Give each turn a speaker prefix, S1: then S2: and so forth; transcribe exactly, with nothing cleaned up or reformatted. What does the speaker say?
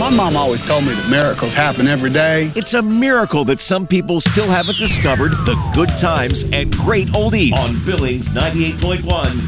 S1: My mom always told me that miracles happen every day.
S2: It's a miracle that some people still haven't discovered the good times and great oldies
S3: on Billings ninety-eight point one